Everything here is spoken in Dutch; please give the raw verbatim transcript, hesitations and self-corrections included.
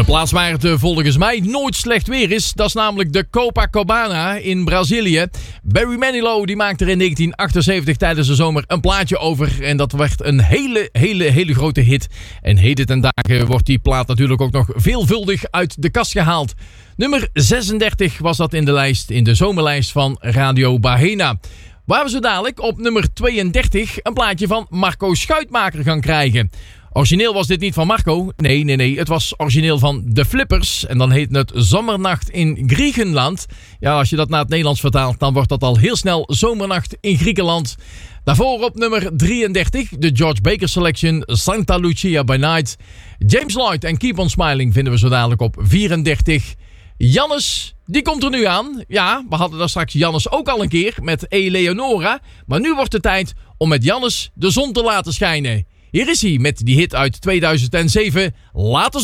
Een plaats waar het volgens mij nooit slecht weer is, dat is namelijk de Copacabana in Brazilië. Barry Manilow die maakte er in negentien achtenzeventig tijdens de zomer een plaatje over. En dat werd een hele, hele, hele grote hit. En heden ten dagen wordt die plaat natuurlijk ook nog veelvuldig uit de kast gehaald. Nummer zesendertig was dat in de lijst, in de zomerlijst van Radio Bahena. Waar we zo dadelijk op nummer tweeëndertig een plaatje van Marco Schuitmaker gaan krijgen. Origineel was dit niet van Marco. Nee, nee, nee. Het was origineel van de Flippers. En dan heet het Zomernacht in Griekenland. Ja, als je dat naar het Nederlands vertaalt, dan wordt dat al heel snel Zomernacht in Griekenland. Daarvoor op nummer drieëndertig, de George Baker Selection, Santa Lucia by Night. James Lloyd en Keep on Smiling vinden we zo dadelijk op vierendertig. Jannes, die komt er nu aan. Ja, we hadden daar straks Jannes ook al een keer met Eleonora. Maar nu wordt het tijd om met Jannes de zon te laten schijnen. Hier is hij met die hit uit tweeduizend zeven, Laat de